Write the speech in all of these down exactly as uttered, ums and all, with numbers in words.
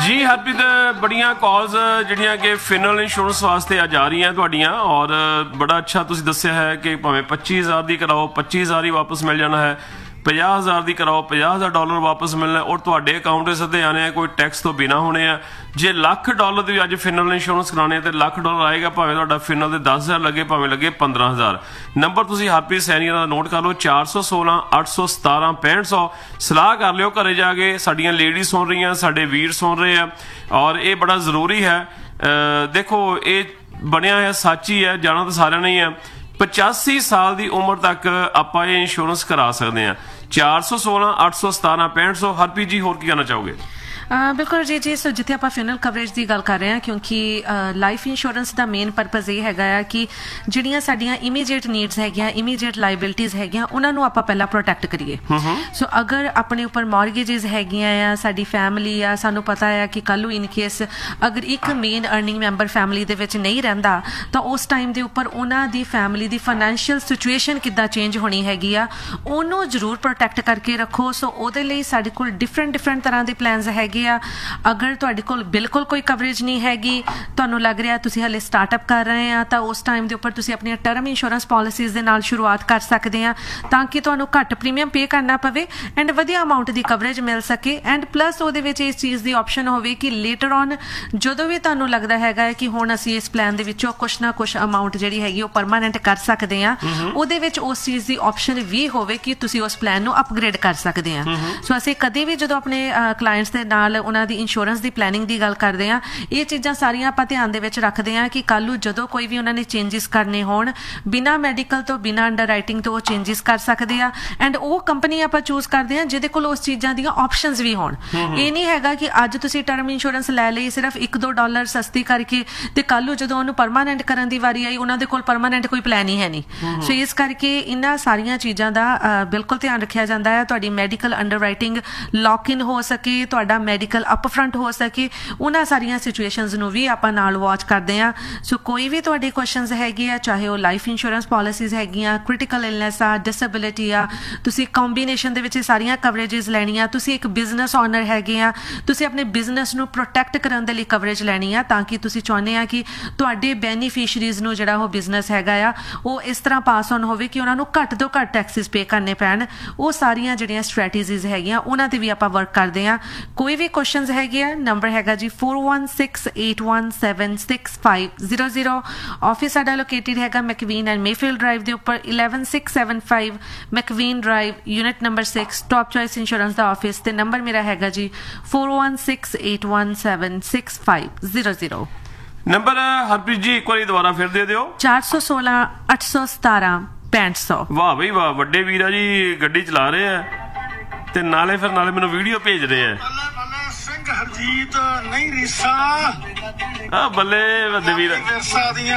जी हरप्रीत बड़ियां कॉल्स ਜਿਹੜੀਆਂ कि ਫਿਨਲ इंश्योरेंस वास्ते आ जा रही हैं ਤੁਹਾਡੀਆਂ और बड़ा अच्छा ਤੁਸੀਂ ਦੱਸਿਆ है कि ਭਾਵੇਂ पच्ची हज़ार ਦੀ कराओ पच्ची हज़ार ही वापस मिल जाना है, ਪੰਜਾਹ हज़ार ਦੀ कराओ ਪੰਜਾਹ हज़ार डॉलर वापस मिलना और ਤੁਹਾਡੇ अकाउंट ਦੇ ਸਿੱਧੇ ਆਣੇ ਆ, ਕੋਈ टैक्स ਤੋਂ बिना होने आ। ਜੇ ਲੱਖ ਡਾਲਰ ਦੀ ਅੱਜ ਫਿਨਲ ਇੰਸ਼ੋਰੈਂਸ ਕਰਾਉਣੇ ਤੇ ਲੱਖ ਡਾਲਰ ਆਏਗਾ, ਭਾਵੇਂ ਤੁਹਾਡਾ ਫਿਨਲ ਦੇ ਦਸ ਹਜ਼ਾਰ ਲੱਗੇ ਭਾਵੇਂ ਲੱਗੇ ਪੰਦਰਾਂ ਹਜ਼ਾਰ। ਨੰਬਰ ਤੁਸੀਂ ਹਰਪ੍ਰੀਤ ਸੈਣੀਆਂ ਦਾ ਨੋਟ ਕਰ ਲਓ, ਚਾਰ ਸੌ ਸੋਲਾਂ ਅੱਠ ਸੌ ਸਤਾਰਾਂ ਪੈਂਹਠ ਸੌ। ਸਲਾਹ ਕਰ ਲਿਓ ਘਰੇ ਜਾ ਕੇ, ਸਾਡੀਆਂ ਲੇਡੀ ਸੁਣ ਰਹੀਆਂ, ਸਾਡੇ ਵੀਰ ਸੁਣ ਰਹੇ ਆ ਔਰ ਇਹ ਬੜਾ ਜ਼ਰੂਰੀ ਹੈ। ਦੇਖੋ ਇਹ ਬਣਿਆ ਹੈ ਸੱਚ ਹੀ ਹੈ, ਜਾਣਾ ਤਾਂ ਸਾਰਿਆਂ ਨੇ ਹੀ ਹੈ। ਪਚਾਸੀ ਸਾਲ ਦੀ ਉਮਰ ਤੱਕ ਆਪਾਂ ਇਹ ਇੰਸ਼ੋਰੈਂਸ ਕਰਾ ਸਕਦੇ ਹਾਂ। ਚਾਰ ਸੌ ਸੋਲਾਂ ਅੱਠ ਸੌ ਸਤਾਰਾਂ ਪੈਂਹਠ ਸੌ। ਹਰਪ੍ਰੀਤ ਜੀ ਹੋਰ ਕੀ ਕਹਿਣਾ ਚਾਹੋਗੇ? ਬਿਲਕੁਲ ਜੀ ਜੀ ਸੋ ਜਿੱਥੇ ਆਪਾਂ ਫਿਨਲ ਕਵਰੇਜ ਦੀ ਗੱਲ ਕਰ ਰਹੇ ਹਾਂ, ਕਿਉਂਕਿ ਲਾਈਫ ਇੰਸ਼ੋਰੈਂਸ ਦਾ ਮੇਨ ਪਰਪਸ ਇਹ ਹੈਗਾ ਆ ਕਿ ਜਿਹੜੀਆਂ ਸਾਡੀਆਂ ਇਮੀਡੀਏਟ ਨੀਡਸ ਹੈਗੀਆਂ, ਇਮੀਡੀਏਟ ਲਾਇਬਿਲਿਟੀਜ਼ ਹੈਗੀਆਂ, ਉਹਨਾਂ ਨੂੰ ਆਪਾਂ ਪਹਿਲਾਂ ਪ੍ਰੋਟੈਕਟ ਕਰੀਏ। ਸੋ ਅਗਰ ਆਪਣੇ ਉੱਪਰ ਮੌਰਗੇਜਿਸ ਹੈਗੀਆਂ ਆ, ਸਾਡੀ ਫੈਮਿਲੀ ਆ, ਸਾਨੂੰ ਪਤਾ ਆ ਕਿ ਕੱਲ੍ਹ ਨੂੰ ਇਨ ਕੇਸ ਅਗਰ ਇੱਕ ਮੇਨ ਅਰਨਿੰਗ ਮੈਂਬਰ ਫੈਮਿਲੀ ਦੇ ਵਿੱਚ ਨਹੀਂ ਰਹਿੰਦਾ ਤਾਂ ਉਸ ਟਾਈਮ ਦੇ ਉੱਪਰ ਉਹਨਾਂ ਦੀ ਫੈਮਿਲੀ ਦੀ ਫਾਈਨੈਂਸ਼ੀਅਲ ਸਿਚੁਏਸ਼ਨ ਕਿੱਦਾਂ ਚੇਂਜ ਹੋਣੀ ਹੈਗੀ ਆ, ਉਹਨੂੰ ਜ਼ਰੂਰ ਪ੍ਰੋਟੈਕਟ ਕਰਕੇ ਰੱਖੋ। ਸੋ ਉਹਦੇ ਲਈ ਸਾਡੇ ਕੋਲ ਡਿਫਰੈਂਟ ਡਿਫਰੈਂਟ ਤਰ੍ਹਾਂ ਦੇ ਪਲਾਨਸ ਹੈਗੇ ਆ। ਅਗਰ ਤੁਹਾਡੇ ਕੋਲ ਬਿਲਕੁਲ ਕੋਈ ਕਵਰੇਜ ਨਹੀਂ ਹੈਗੀ, ਤੁਹਾਨੂੰ ਲੱਗ ਰਿਹਾ ਤੁਸੀਂ ਹਾਲੇ ਸਟਾਰਟਅਪ ਕਰ ਰਹੇ ਆ, ਤਾਂ ਉਸ ਟਾਈਮ ਦੇ ਉੱਪਰ ਤੁਸੀਂ ਆਪਣੀਆਂ ਟਰਮ ਇੰਸ਼ੋਰੈਂਸ ਪਾਲਿਸੀਜ਼ ਦੇ ਨਾਲ ਸ਼ੁਰੂਆਤ ਕਰ ਸਕਦੇ ਆ, ਤਾਂ ਕਿ ਤੁਹਾਨੂੰ ਘੱਟ ਪ੍ਰੀਮੀਅਮ ਪੇ ਕਰਨਾ ਪਵੇ ਐਂਡ ਵਧੀਆ ਅਮਾਊਂਟ ਦੀ ਕਵਰੇਜ ਮਿਲ ਸਕੇ। ਐਂਡ ਪਲੱਸ ਉਹਦੇ ਵਿੱਚ ਇਸ ਚੀਜ਼ ਦੀ ਆਪਸ਼ਨ ਹੋਵੇ ਕਿ ਲੇਟਰ ਔਨ ਜਦੋਂ ਵੀ ਤੁਹਾਨੂੰ ਲੱਗਦਾ ਹੈਗਾ ਕਿ ਹੁਣ ਅਸੀਂ ਇਸ ਪਲਾਨ ਦੇ ਵਿੱਚੋਂ ਕੁਛ ਨਾ ਕੁਛ ਅਮਾਊਂਟ ਜਿਹੜੀ ਹੈਗੀ ਉਹ ਪਰਮਾਨੈਂਟ ਕਰ ਸਕਦੇ ਆ, ਉਹਦੇ ਵਿੱਚ ਉਸ ਚੀਜ਼ ਦੀ ਆਪਸ਼ਨ ਵੀ ਹੋਵੇ ਕਿ ਤੁਸੀਂ ਉਸ ਪਲਾਨ ਨੂੰ ਅਪਗ੍ਰੇਡ ਕਰ ਸਕਦੇ ਆ। ਸੋ ਅਸੀਂ ਕਦੇ ਵੀ ਜਦੋਂ ਆਪਣੇ ਕਲਾਇੰਟਸ ਦੇ ਨਾਲ ਉਹਨਾਂ ਦੀ ਇੰਸ਼ੋਰੈਂਸ ਦੀ ਪਲੈਨਿੰਗ ਦੀ ਗੱਲ ਕਰਦੇ ਹਾਂ, ਇਹ ਚੀਜ਼ਾਂ ਸਾਰੀਆਂ ਆਪਾਂ ਧਿਆਨ ਦੇ ਵਿੱਚ ਰੱਖਦੇ ਹਾਂ ਕਿ ਕੱਲ੍ਹ ਨੂੰ ਜਦੋਂ ਕੋਈ ਵੀ ਉਹਨਾਂ ਨੇ ਚੇਂਜਿਸ ਕਰਨੇ ਹੋਣ, ਬਿਨਾਂ ਮੈਡੀਕਲ ਤੋਂ ਬਿਨਾਂ ਅੰਡਰ ਰਾਈਟਿੰਗ ਤੋਂ ਉਹ ਚੇਂਜਿਸ ਕਰ ਸਕਦੇ ਆ। ਐਂਡ ਉਹ ਕੰਪਨੀ ਆਪਾਂ ਚੂਜ਼ ਕਰਦੇ ਹਾਂ ਜਿਹਦੇ ਕੋਲ ਉਸ ਚੀਜ਼ਾਂ ਦੀਆਂ ਆਪਸ਼ਨਸ ਵੀ ਹੋਣ। ਇਹ ਨਹੀਂ ਹੈਗਾ ਕਿ ਅੱਜ ਤੁਸੀਂ ਟਰਮ ਇੰਸ਼ੋਰੈਂਸ ਲੈ ਲਈ ਸਿਰਫ ਇੱਕ ਦੋ ਡਾਲਰ ਸਸਤੀ ਕਰਕੇ ਤੇ ਕੱਲ੍ਹ ਨੂੰ ਜਦੋਂ ਉਹਨੂੰ ਪਰਮਾਨੈਂਟ ਕਰਨ ਦੀ ਵਾਰੀ ਆਈ ਉਹਨਾਂ ਦੇ ਕੋਲ ਪਰਮਾਨੈਂਟ ਕੋਈ ਪਲਾਨ ਹੀ ਹੈ ਨਹੀਂ। ਸੋ ਇਸ ਕਰਕੇ ਇਹਨਾਂ ਸਾਰੀਆਂ ਚੀਜ਼ਾਂ ਦਾ ਬਿਲਕੁਲ ਧਿਆਨ ਰੱਖਿਆ ਜਾਂਦਾ ਹੈ। ਤੁਹਾਡੀ ਮੈਡੀਕਲ ਅੰਡਰ ਰਾਈਟਿੰਗ ਲੌਕ ਇਨ ਹੋ ਸਕੇ, ਤੁਹਾਡਾ ਮੈਡੀਕਲ ਅਪ ਫਰੰਟ ਹੋ ਸਕੇ, ਉਹਨਾਂ ਸਾਰੀਆਂ ਸਿਚੁਏਸ਼ਨਸ ਨੂੰ ਵੀ ਆਪਾਂ ਨਾਲ ਵਾਚ ਕਰਦੇ ਹਾਂ। ਸੋ ਕੋਈ ਵੀ ਤੁਹਾਡੇ ਕੁਐਸਚਨਸ ਹੈਗੇ ਆ, ਚਾਹੇ ਉਹ ਲਾਈਫ ਇੰਸ਼ੋਰੈਂਸ ਪਾਲਿਸੀਜ਼ ਹੈਗੀਆਂ, ਕ੍ਰਿਟੀਕਲ ਇਲਨੈਸ ਆ, ਡਿਸੇਬਿਲਿਟੀ ਆ, ਤੁਸੀਂ ਕੰਬੀਨੇਸ਼ਨ ਦੇ ਵਿੱਚ ਸਾਰੀਆਂ ਕਵਰੇਜਿਸ ਲੈਣੀਆਂ, ਤੁਸੀਂ ਇੱਕ ਬਿਜ਼ਨਸ ਓਨਰ ਹੈਗੇ ਆ, ਤੁਸੀਂ ਆਪਣੇ ਬਿਜ਼ਨਸ ਨੂੰ ਪ੍ਰੋਟੈਕਟ ਕਰਨ ਦੇ ਲਈ ਕਵਰੇਜ ਲੈਣੀ ਆ, ਤਾਂ ਕਿ ਤੁਸੀਂ ਚਾਹੁੰਦੇ ਆ ਕਿ ਤੁਹਾਡੇ ਬੈਨੀਫੀਸ਼ਰੀਜ਼ ਨੂੰ ਜਿਹੜਾ ਉਹ ਬਿਜ਼ਨਸ ਹੈਗਾ ਆ ਉਹ ਇਸ ਤਰ੍ਹਾਂ ਪਾਸ ਔਨ ਹੋਵੇ ਕਿ ਉਹਨਾਂ ਨੂੰ ਘੱਟ ਤੋਂ ਘੱਟ ਟੈਕਸਿਸ ਪੇ ਕਰਨੇ ਪੈਣ। ਉਹ ਸਾਰੀਆਂ ਜਿਹੜੀਆਂ ਸਟ੍ਰੈਟੇਜੀਜ਼ ਹੈਗੀਆਂ ਉਹਨਾਂ 'ਤੇ ਵੀ ਆਪਾਂ ਵਰਕ ਕਰਦੇ ਹਾਂ। ਕੋਈ ਵੀ ਕੁਐਸਚਨਸ ਹੈਗੇ ਆ, ਨੰਬਰ ਹੈਗਾ ਜੀ four one six eight one seven six five zero zero। Office ਸਾਡਾ ਲੋਕੇਟਡ ਹੈਗਾ ਮੈਕਵੀਨ ਐਂਡ ਮੇਫੀਲਡ ਡਰਾਈਵ ਦੇ ਉੱਪਰ eleven six seven five ਮੈਕਵੀਨ drive, unit number six, top choice insurance ਦਾ ਆਫਿਸ। ਤੇ ਨੰਬਰ ਮੇਰਾ ਹੈਗਾ ਜੀ four one six eight one seven six five zero zero। Number Harpreet ji ਇੱਕ ਵਾਰੀ ਦੁਬਾਰਾ ਫਿਰ ਦੇ ਦਿਓ। ਚਾਰ ਸੌ ਸੋਲਾਂ ਅੱਠ ਸੌ ਸਤਾਰਾਂ ਪੈਂਹਠ ਸੌ। ਵਾਹ ਬਈ ਵਾਹ, ਵੱਡੇ ਵੀਰ ਆ ਜੀ, ਗੱਡੀ ਚਲਾ ਰਹੇ ਆ ਤੇ ਨਾਲੇ ਫਿਰ ਨਾਲੇ ਮੈਨੂੰ ਵੀਡੀਓ ਭੇਜ ਰਹੇ ਆ। ਹਰਜੀਤ ਨਹੀਂ ਰੀਸਾ ਆ ਬੱਲੇ ਵੱਡੇ ਵੀਰ ਵਿਰਸਾ ਦੀਆਂ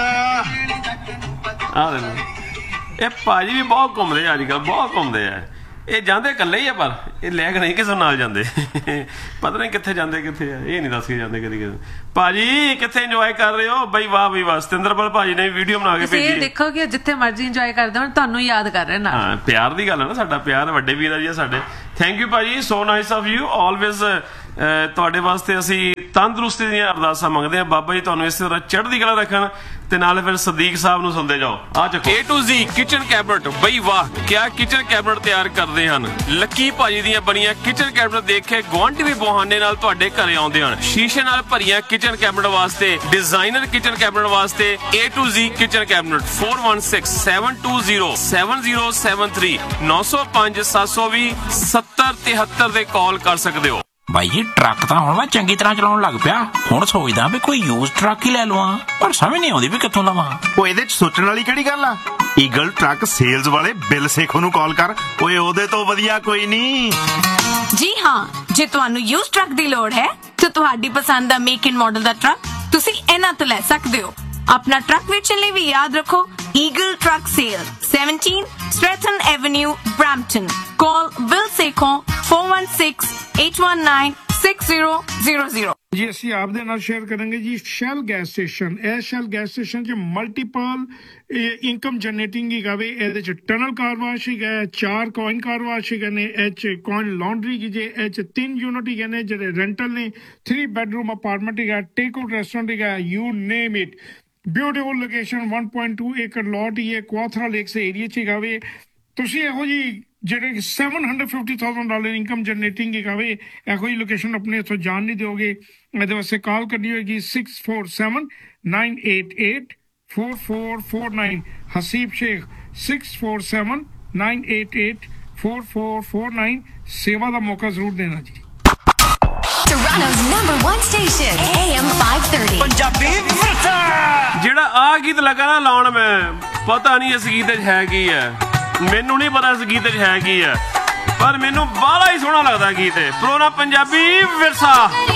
ਆ ਦੇ ਇਹ ਭਾਜੀ ਵੀ ਬਹੁਤ ਘੁੰਮਦੇ ਆ ਅੱਜ ਕੱਲ੍ਹ, ਬਹੁਤ ਘੁੰਮਦੇ ਆ। ਇਹ ਜਾਂਦੇ ਇਕੱਲੇ ਹੀ ਆ, ਪਰ ਇਹ ਲੈ ਕੇ ਨਹੀਂ ਕਿਸੇ ਨਾਲ ਜਾਂਦੇ। ਪਤਾ ਨਹੀਂ ਕਿੱਥੇ ਜਾਂਦੇ ਕਿੱਥੇ ਆ, ਇਹ ਨਹੀਂ ਦੱਸ ਕੇ ਜਾਂਦੇ ਕਦੀ ਕਿਸੇ। ਭਾਜੀ ਕਿੱਥੇ ਇੰਜੋਏ ਕਰ ਰਹੇ ਹੋ? ਬਈ ਵਾਹ ਬਈ ਵਾਹ, ਸਤਿੰਦਰਪਾਲ ਭਾਜੀ ਨੇ ਵੀਡੀਓ ਬਣਾ ਕੇ ਭੇਜੀ। ਦੇਖੋ ਕਿ ਜਿੱਥੇ ਮਰਜ਼ੀ ਇੰਜੋਏ ਕਰਦੇ ਹੋ, ਤੁਹਾਨੂੰ ਯਾਦ ਕਰ ਰਹੇ ਨਾ। ਹਾਂ, ਪਿਆਰ ਦੀ ਗੱਲ ਹੈ ਨਾ, ਸਾਡਾ ਪਿਆਰ ਵੱਡੇ ਵੀਰ ਆ ਜੀ ਸਾਡੇ। ਥੈਂਕ ਯੂ ਭਾਜੀ, so nice of you always. ਤੁਹਾਡੇ ਵਾਸਤੇ ਅਸੀਂ ਤੰਦਰੁਸਤੀ ਦੀਆਂ ਅਰਦਾਸਾਂ ਮੰਗਦੇ ਹਾਂ, ਬਾਬਾ ਜੀ ਤੁਹਾਨੂੰ ਇਸੇ ਤਰ੍ਹਾਂ ਚੜ੍ਹਦੀ ਕਲਾ ਰੱਖਣ। ਤੇ ਨਾਲੇ ਫਿਰ ਸਦੀਕ ਸਾਹਿਬ ਨੂੰ ਸੁਣਦੇ ਜਾਓ। ਆ ਚੱਕੋ A to Z kitchen cabinet. ਬਈ ਵਾਹ, ਕਿਆ ਕਿਚਨ ਕੈਬਨਟ ਤਿਆਰ ਕਰਦੇ ਹਨ। ਲੱਕੀ ਭਾਜੀ ਦੀਆਂ ਬਣੀਆਂ ਕਿਚਨ ਕੈਬਨਟ ਦੇਖ ਕੇ ਗੁਆਂਢੀ ਵੀ ਬਹਾਨੇ ਨਾਲ ਤੁਹਾਡੇ ਘਰੇ ਆਉਂਦੇ ਹਨ। ਸ਼ੀਸ਼ੇ ਨਾਲ ਭਰੀਆਂ ਕਿਚਨ ਕੈਬਨਟ ਵਾਸਤੇ, ਡਿਜ਼ਾਈਨਰ ਕਿਚਨ ਕੈਬਨਟ ਵਾਸਤੇ A to Z kitchen cabinet four one six seven two zero seven zero seven three nine zero five seven two zero ਸੱਤਰ ਤਿਹੱਤਰ ਦੇ ਕਾਲ ਕਰ ਸਕਦੇ ਹੋ। ਬਾਈ ਜੀ ਟਰੱਕ ਤਾਂ ਹੁਣ ਮੈਂ ਚੰਗੀ ਤਰ੍ਹਾਂ ਚਲਾਉਣ ਲੱਗ ਪਿਆ। ਹੁਣ ਸੋਚਦਾ ਵੀ ਕੋਈ ਯੂਜ਼ ਟਰੱਕ ਹੀ ਲੈ ਲਵਾਂ, ਪਰ ਸਮਝ ਨਹੀਂ ਆਉਂਦੀ ਵੀ ਕਿੱਥੋਂ ਲਵਾਂ। ਉਹ ਇਹਦੇ ਚ ਸੋਚਣ ਵਾਲੀ ਕਿਹੜੀ ਗੱਲ ਆ? ਈਗਲ ਟਰੱਕ ਸੇਲਜ਼ ਵਾਲੇ ਬਿਲ ਸੇਖੋ ਨੂੰ ਕਾਲ ਕਰ। ਓਏ ਉਹਦੇ ਤੋਂ ਵਧੀਆ ਕੋਈ ਨਹੀਂ। ਜੀ ਹਾਂ, ਜੇ ਤੁਹਾਨੂੰ ਯੂਜ਼ ਟਰੱਕ ਦੀ ਲੋੜ ਹੈ ਤਾਂ ਤੁਹਾਡੀ ਪਸੰਦ ਦਾ make and model the truck ਤੁਸੀਂ ਇਹਨਾਂ ਤੋਂ ਲੈ ਸਕਦੇ ਹੋ। ਆਪਣਾ ਟਰੱਕ ਵੇਚਣ ਲਈ ਵੀ ਯਾਦ ਰੱਖੋ eagle truck sale, seventeen Stratton Avenue, Brampton। Call Bill Sekhon four one six eight one nine six zero zero zero. ਜੀ ਅਸੀਂ ਆਪ ਦੇ ਨਾਲ ਸ਼ੇਅਰ ਕਰਾਂਗੇ ਜੀ ਸ਼ੈਲ ਗੈਸ ਸਟੇਸ਼ਨ। ਇਹ ਸ਼ੈਲ ਗੈਸ ਸਟੇਸ਼ਨ 'ਚ ਮਲਟੀਪਲ ਇਨਕਮ ਜਨਰੇਟਿੰਗ ਹੈਗਾ ਵੇ। ਇਹਦੇ 'ਚ ਟਨਲ ਕਾਰ ਵਾਸ਼ ਹੈਗਾ, ਚਾਰ ਕੋਇਨ ਕਾਰ ਵਾਸ਼ ਹੈਗੇ ਨੇ, ਇਹ 'ਚ ਕੋਇਨ ਲਾਂਡਰੀ ਕੀ ਜੇ, ਇਹ 'ਚ ਤਿੰਨ ਯੂਨਿਟ ਹੈਗੇ ਨੇ ਜਿਹੜੇ ਰੈਂਟਲ ਨੇ, ਥ੍ਰੀ ਬੈਡਰੂਮ ਅਪਾਰਟਮੈਂਟ ਹੈਗਾ, ਟੇਕ ਆਊਟ ਰੈਸਟੋਰੈਂਟ ਹੈਗਾ, you name it. Beautiful location, one point two ਏਕੜ ਲੋਟ ਹੀ ਹੈ ਕੁਆਥਰਾ ਲੇਕਸ ਏਰੀਆ 'ਚ ਹੈਗਾ ਵੇ। ਤੁਸੀਂ ਇਹੋ ਜੀ ਜਿਹੜੇ seven hundred fifty thousand dollar income generating ਹੈਗਾ ਵੇ, ਇਹੋ ਜਿਹੀ ਲੋਕੇਸ਼ਨ ਆਪਣੇ ਇੱਥੋਂ ਜਾਣ ਨਹੀਂ ਦਿਓਗੇ। ਇਹਦੇ ਵਾਸਤੇ ਕਾਲ ਕਰਨੀ ਹੋਏਗੀ six four seven nine eight eight four four four nine. Haseeb Sheikh six four seven nine eight eight four four four nine. ਸੇਵਾ ਦਾ ਮੌਕਾ ਜ਼ਰੂਰ ਦੇਣਾ ਜੀ। Toronto's number one station, A M five thirty. Punjabi ਵਿਰਸਾ। ਜਿਹੜਾ ਆ ਗੀਤ ਲੱਗਾ ਨਾ ਲਾਉਣ, ਮੈਂ ਪਤਾ ਨਹੀਂ ਇਸ ਗੀਤ 'ਚ ਹੈ ਕੀ ਹੈ, ਮੈਨੂੰ ਨਹੀਂ ਪਤਾ ਇਸ ਗੀਤ 'ਚ ਹੈ ਕੀ ਹੈ, ਪਰ ਮੈਨੂੰ ਬਾਹਲਾ ਹੀ ਸੋਹਣਾ ਲੱਗਦਾ ਗੀਤ। ਪ੍ਰੋਗਰਾਮ ਪੰਜਾਬੀ ਵਿਰਸਾ।